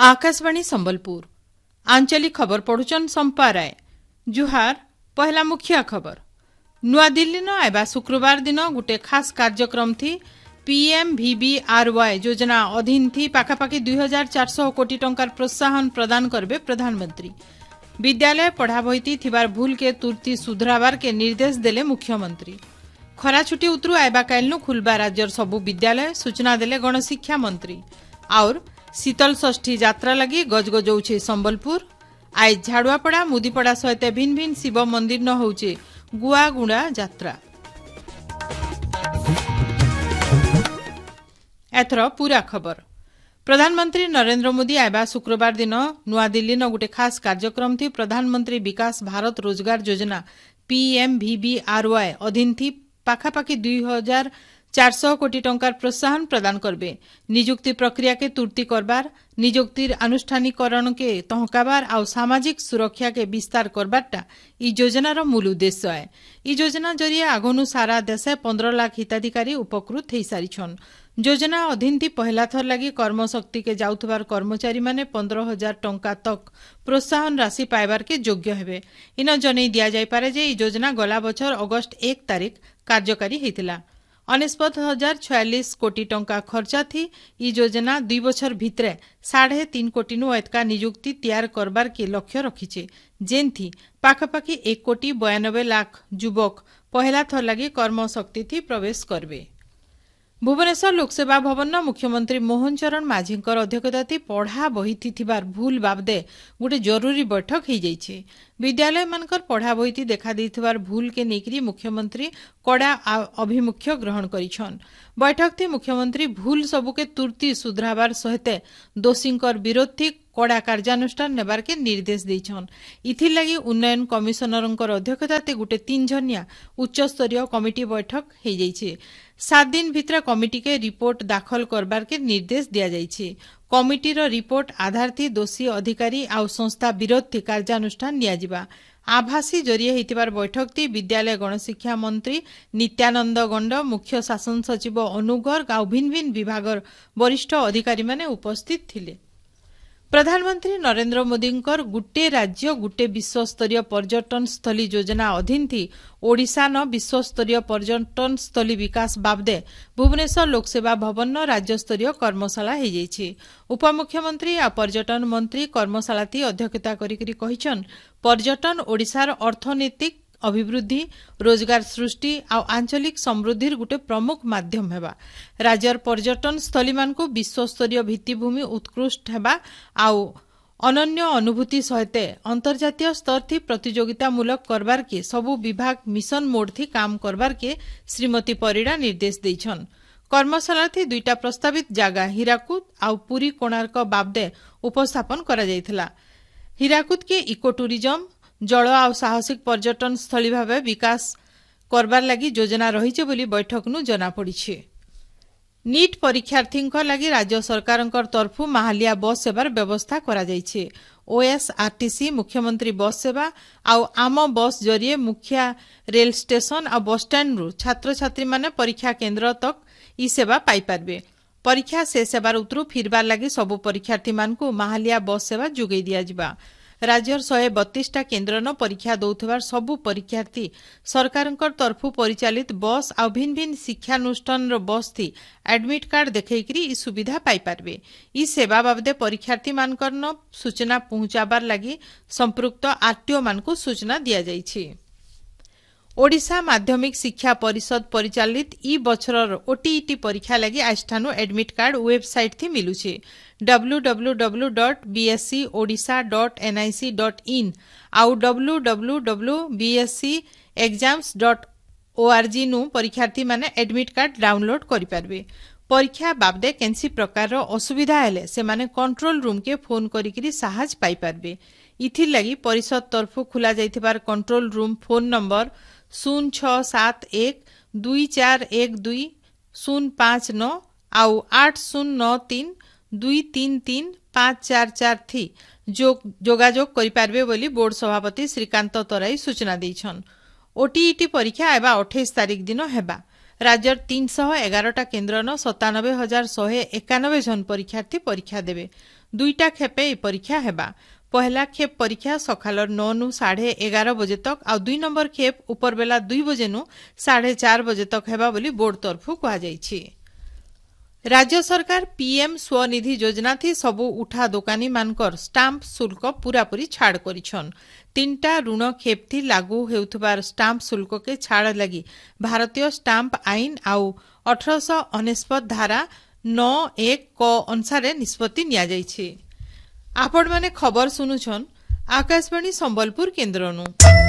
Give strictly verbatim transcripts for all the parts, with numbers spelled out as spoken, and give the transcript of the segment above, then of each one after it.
आकाशवाणी संबलपुर आंचलिक खबर पढ़ुचन संपा राय। जुहार पहला मुख्य खबर नुआ दिल्ली न आयबा शुक्रवार दिन गुटे खास कार्यक्रम थी पीएम वीबीआरवाई योजना अधीन थी पाखापाखि दुई हजार चार सौ कोटी टंकार प्रोत्साहन प्रदान करबे प्रधानमंत्री। विद्यालय पढ़ा बहिती थिबार भूल के तुरती सुधराबार के निर्देश देले मुख्यमंत्री। खरा छुट्टी उतरू आयबा कालनु खुलबा राज्यर सबु विद्यालय सूचना देले गणशिक्षा मंत्री। और शीतल षष्ठी यात्रा लगी गजगजौछे संबलपुर। आज झाड़ुआपड़ा मुदीपड़ा सहित भिन्न भिन्न शिव मंदिर न होउछे गुआगुड़ा यात्रा। एथर पूरा खबर प्रधानमंत्री नरेंद्र मोदी आयबा शुक्रवार दिन नुआ दिल्ली न गुटे खास कार्यक्रम थी प्रधानमंत्री विकास भारत रोजगार योजना पीएम वीबीआरवाई अधीन थी पाखापाखि दुई हजार चार सौ कोटी टंकार प्रोत्साहन प्रदान करबे। निजुक्ति प्रक्रिया के तुर्ती करबार निजुक्तिर अनुष्ठानीकरण के तहकाबार आउ सामाजिक सुरक्षा के विस्तार करबारटा ई योजनार मूल उद्देश्य है। ई योजना जरिए आगनु सारा देशे पंद्रह लाख हिताधिकारी उपकृत हो सारिछन। योजना अधीन थी पहला थर लगी कर्मशक्ति के जाउथबार कर्मचारी माने पंद्रह हजार टंका तक प्रोत्साहन राशि पाइबार के योग्य हेबे। इन जनै दिया जाय पारे जे ई योजना गला बछर अगस्त एक तारीख कार्यकारी हेतिला। अनेस्पत हजार छयालीस कोटी टंका खर्चा थी। ई योजना दुई बछर भितरे साढ़े तीन कोटी नु एतका नियुक्ति तैयार करबार के लक्ष्य रखिछे जेन थी पाखापाखि एक कोटी बयानबे लाख युवक पहला थर लगी कर्मशक्ति थी प्रवेश करबे। भुवनेश्वर लोकसेवा भवन न मुख्यमंत्री मोहन चरण माझींकर अध्यक्षता थी पढ़ा बहिथी थिबार भूल बाबदे गोटे जरूरी बैठक हो जाइए। विद्यालय मानकर पढ़ा बहिथी देखा देथिबार भूल के नेकरी मुख्यमंत्री कड़ा अभिमुख्य ग्रहण करिछन। बैठक थी मुख्यमंत्री भूल सबुके तुरती सुधराबार सहित दोषींकर विरोध थी कड़ा कार्यानुष्ठान नेबार के निर्देश देछन। इथिर लगी उन्नयन कमिशनरंकर अध्यक्षता ते गुटे तीन जनिया उच्च स्तरीय कमिटी बैठक हो जाइए। सात दिन भितर कमिटी के रिपोर्ट दाखल करबार के निर्देश दिया जाइए। कमिटीर रिपोर्ट आधार थी दोषी अधिकारी आउ संस्था विरोध थी कार्यानुष्ठान नियाजिबा। आभासी जरिए हेतिबार बैठक थी विद्यालय गणशिक्षा मंत्री नित्यानंद गंड मुख्य शासन सचिव अनु गर्ग आउ भिन्न भिन्न विभागर वरिष्ठ अधिकारी माने उपस्थित थिले। प्रधानमंत्री नरेंद्र मोदींकर गुटे राज्य गुटे विश्वस्तरीय पर्यटन स्थली योजना अधीन थी ओडिशा न विश्वस्तरीय पर्यटन स्थली विकास बाबदे भुवनेश्वर लोकसेवा भवन न राज्यस्तरीय कर्मशाला हो जाइए। उपमुख्यमंत्री आ पर्यटन मंत्री कर्मशाला थी अध्यक्षता करिकरी कहिछन पर्यटन ओडिशार अर्थनैतिक अभिवृद्धि रोजगार सृष्टि आउ आंचलिक समृद्धिर गुटे प्रमुख माध्यम हेबा। राज्यर पर्यटन स्थली मानकु विश्वस्तरीय भित्तिभूमि उत्कृष्ट हेबा आउ अनन्य अनुभूति सहित अंतर्जातीय स्तर थी प्रतियोगितामूलक करबार के सबु विभाग मिशन मोड थी काम करबार के श्रीमती परिड़ा निर्देश देछन। कर्मशाला थी दुईटा प्रस्तावित जागा हीराकुद आउ पुरी कोणार्क बाबदे उपस्थापन करा जायथिला। हीराकुद के इको टूरिज्म जल आउ साहसिक पर्यटन स्थली भावे विकास करबार लगी योजना रहिछे बोली बैठक नु जना पड़िछे। नीट परीक्षार्थी लगी राज्य सरकार तरफु महालिया बस सेवार व्यवस्था करा जाइछे। ओएसआरटीसी मुख्यमंत्री बस सेवा आउ आम बस जरिए मुखिया रेल स्टेशन आ बस स्टैंड रु छात्र छात्री माने परीक्षा केन्द्र तक ई सेवा पाई पारबे। परीक्षा से सेवार उतरू फिरबार लगी सबु परीक्षार्थी मानकु महालिया बस सेवा जुगै दिया जिबा। राज्यर शहे बत्तीसटा केन्द्र न परीक्षा दौथबार सबु परीक्षार्थी सरकारंकर तरफु परिचालित बस आ भिन्न भिन्न शिक्षानुष्ठान बस थी एडमिट कार्ड देखैकरी ई सुविधा पाई पारबे। ई सेवा बाबदे परीक्षार्थी मानकर न सूचना पहुंचाबार लगी संपृक्त आरटीओ मानकु सूचना दिया जाइछे। ओडिशा माध्यमिक शिक्षा परिषद परिचालित ई बछरर ओटीईटी परीक्षा लगी आजठानु एडमिट कार्ड वेबसाइट थी मिलुछे W W W dot B S C Odisha dot N I C dot in आउ W W W dot B S C exams dot ORG नु परीक्षार्थी माने एडमिट कार्ड डाउनलोड करि पारबे। परीक्षा बाबदे केनसी प्रकार असुविधा हेले से माने कंट्रोल रूम के फोन करिकरी साहाय्य पाई पारबे। इथिर लगी परिषद तरफु खुला जाइथिबार कंट्रोल रूम फोन नंबर शून्य छह सात एक दुई चार एक दुई शून्य पांच नौ आउ आठ शून्य नौ तीन दुई तीन तीन पांच चार चार थी जो जोगाजोग करि पारबे बोली बोर्ड सभापति श्रीकांत तराई सूचना देछन। ओटीईटी परीक्षा एबा अट्ठाईस तारीख दिन हेबा। राज्यर तीन सौ एगारटा केन्द्रन सतानबे हजार शहे एकानबे जन परीक्षार्थी परीक्षा देवे दुईटा खेपे ई परीक्षा हेबा पहला खेप परीक्षा सकाल नौ नु साढ़े एगार बजे तक आ दुई नंबर खेप उपरबेला दुई बजे नु साढ़े चार बजे तक हेबा बोली बोर्ड तरफु कहुଯାଇଛି। राज्य सरकार पीएम स्वनिधि योजना थी सबु उठा दोकानी मानकर स्टाम्प शुल्क पूरापूरी छाड़ करिछन। तीनटा ऋण खेप थी लागू हेउथबार स्टाम्प शुल्क के छाड़ लगी भारतीय स्टाम्प आईन आउ अठारह सौ अनेस्पत धारा नौ एक क अनुसार निष्पत्ति निया जाइछि। आपण माने खबर सुनुछन आकाशवाणी संबलपुर केन्द्रनु।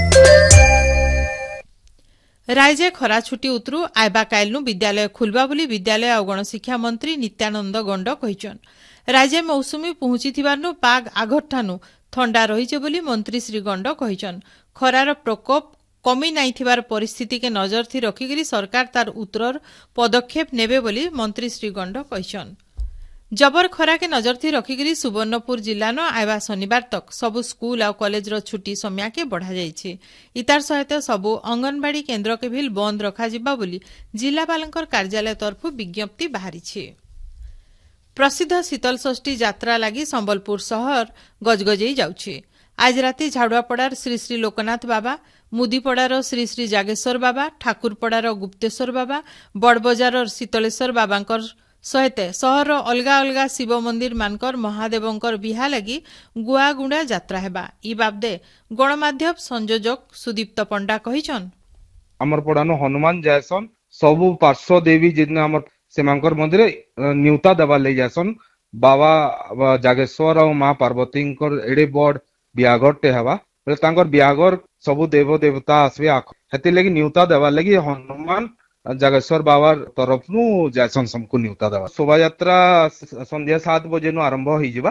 राज्य खरा छुट्टी उतरु आयबा काइलनु विद्यालय खुलबा बोली विद्यालय और गणशिक्षा मंत्री नित्यानंद गंड कहिछन। राज्य मौसुमी पहुंचीथिबारनु पाग आगठानु ठंडा रहिছে बोली मंत्री श्री गंड कहिछन। खरार प्रकोप कमी नाइथिबार परिस्थिति के नजर थी रखिकरी सरकार तार उत्तर पदक्षेप नेबे बोली मंत्री श्री गंड कहिछन। जबर खरा के नजर थी रखिकरी सुवर्णपुर जिला न आयबा शनिवार तक सबु स्कूल और कॉलेज रो छुट्टी समय के बढ़ा जाइछे। इतार सहित सबु अंगनवाड़ी केन्द्र के भी बंद रखा जिबा बोली जिलापालंकर कार्यालय तरफु विज्ञप्ति बाहरीछे। प्रसिद्ध शीतल षष्ठी यात्रा लगी संबलपुर शहर गजगजई जाउछे। आज राति झाड़ुआपड़ार श्री श्री लोकनाथ बाबा, मुदीपड़ार श्री श्री जागेश्वर बाबा, ठाकुरपड़ार गुप्तेश्वर बाबा, बड़बजार शीतलेश्वर बाबांकर सहित सहर अलगा अलगा शिव मंदिर मानकर महादेवंकर बिहा लगी गुआगुड़ा यात्रा हेबा। ई बाबदे गणमाध्यम संयोजक सुदीप्त पंडा कहिछन। हमर पड़ानो हनुमान जायसन सबु पार्श्व देवी जिन हमर सेमांकर मंदिर न्यूता देवा ले जायसन बाबा जागेश्वर और मां पार्वतींकर एडे बड़ बियागरटे हेबा बोले तांकर बियागर सबु देव देवता आसबे आख हेति लगी न्यूता देवा लगी हनुमान जागेश्वर बाबार तरफ नु जायसन समको न्यूता देवा। शोभा यात्रा संध्या सात बजे नु आरंभ होई जिबा।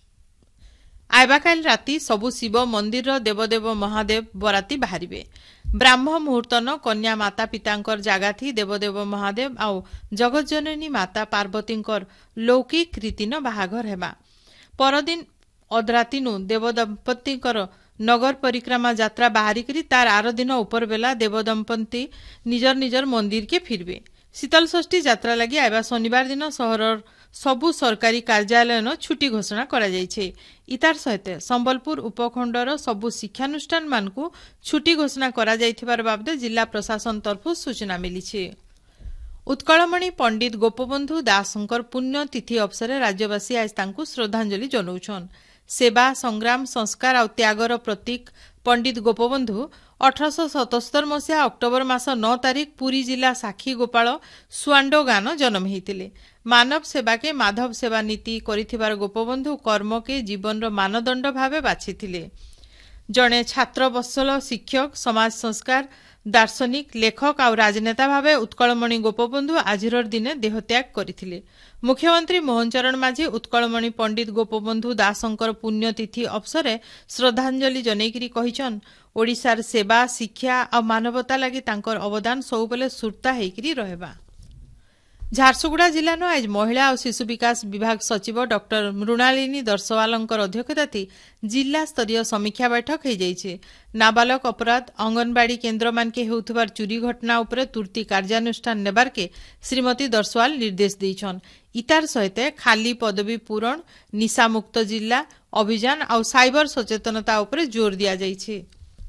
आयबा काल राति सबु शिव मंदिर देवदेव महादेव बराती बाहरिबे। ब्राह्म मुहूर्तन कन्या माता पितांकर जागाथी देवदेव महादेव आउ जगतजननी माता पार्वतींकर लौकिक रीतिन बाहाघर हेबा। परदिन अदरातिनु देवदंपतिंकर नगर परिक्रमा यात्रा बाहरिकरी तार आर दिन उपर बेला देवदंपति निजर निजर मंदिर के फिरबे। शीतल षष्ठी यात्रा लगी आयबा शनिवार दिन सहरर सबु सरकारी कार्यालय न छुट्टी घोषणा करा जाइछे। इतार सहित संबलपुर उपखंडर सबु शिक्षानुष्ठान मानकु छुट्टी घोषणा करा जाइथिबार बाबदे जिला प्रशासन तरफु सूचना मिलिछे। उत्कलमणि पंडित गोपबंधु दासंकर पुण्यतिथि अवसर राज्यवासी आज तांकु श्रद्धांजलि जनाउछन। सेवा संग्राम संस्कार और त्यागर प्रतीक पंडित गोपबंधु अठरश सतस्तर मसीहा अक्टोबर मास नौ तारीख पुरी जिला साखी गोपाल सुआंडो गान जन्म होते। मानव सेवा के माधव सेवा नीति करिथिबार गोपबंधु कर्म के जीवन रो मानदंड भावे बाछिथिले। जड़े छात्र बत्सल शिक्षक समाज संस्कार दार्शनिक लेखक और राजनेता भावे उत्कलमणि गोपबंधु आजिर दिने देहत्याग करथिले। मुख्यमंत्री मोहन चरण माझी उत्कलमणि पंडित गोपबंधु दासंकर पुण्यतिथि अवसरे श्रद्धांजलि जनैकिरी कहिछन ओडिशार सेवा शिक्षा और मानवता लगी तांकर अवदान सबुबले सुरता हेकिरी रहेबा। झारसुगुड़ा जिला आज महिला और शिशु विकास विभाग सचिव डॉक्टर मृणालिनी दर्शवालंकर अध्यक्षता जिला स्तरीय समीक्षा बैठक हो जाइए। नाबालक अपराध अंगनवाड़ी केन्द्र मान के होउथबार चोरी घटना उपरे तुरती कार्यानुष्ठान नेबार के श्रीमती दर्शवाल निर्देश देइछन। इतार सहित खाली पदवी पूरण निशामुक्त जिला अभियान और साइबर सचेतनता उपरे जोर दिया जाइए।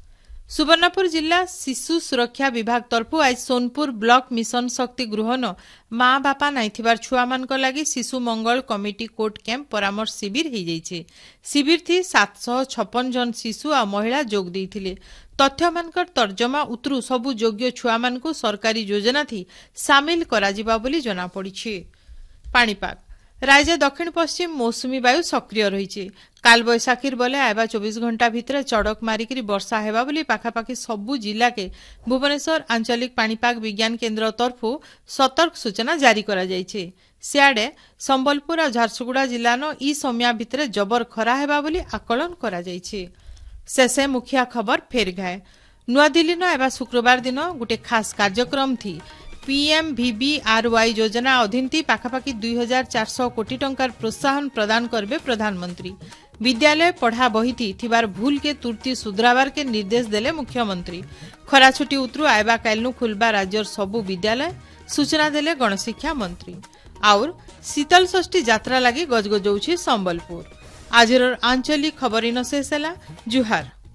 सुवर्णपुर जिला शिशु सुरक्षा विभाग तरफु आज सोनपुर ब्लॉक मिशन शक्ति गृहन माँ बापा नाइथिबार छुआ मानक लागि शिशु मंगल कमिटी कोर्ट कैंप परामर्श शिविर हो जाइए। शिविर थी सात सौ छप्पन जन शिशु और महिला जोग देइथिले। तथ्य मानकर तर्जमा उतरु सबु योग्य छुआ मानकु सरकारी योजना थी सामिल करा जिबा बोली जना पड़िछे। पाणीपाग राज्य दक्षिण पश्चिम मौसुमी वायु सक्रिय रही। काल बैशाखीर बले आयबा चौबीस घंटा भितर चड़क मारिकी वर्षा हेबा बोली पाखापाखि सबु जिला के भुवनेश्वर आंचलिक पाणीपाग विज्ञान केन्द्र तरफु सतर्क सूचना जारी करा जाइछे। सियाडे संबलपुर और झारसुगुड़ा जिला न ई समय भितर जबर खरा हेबा बोली आकलन करा जाइछे। शेषे मुखिया खबर फेर घाए नुआदिल्ली न आयबा शुक्रवार दिन गोटे खास कार्यक्रम थी पीएम वीबीआरवाई योजना अधीन थी पाखापाखि दुई हजार चार सौ कोटी टंकार प्रोत्साहन प्रदान करबे प्रधानमंत्री। विद्यालय पढ़ा बही थी थिबार भूल के तुरती सुधरावार के निर्देश देले मुख्यमंत्री। खरा छुट्टी उतरु आयबा कालनु खुलबा राज्यर सबु विद्यालय सूचना देले गणशिक्षा मंत्री। आउर शीतल षष्ठी यात्रा लगी गजगजौछि संबलपुर। आजिर आंचलिक खबरिन शेष ହେଲା। जुहार।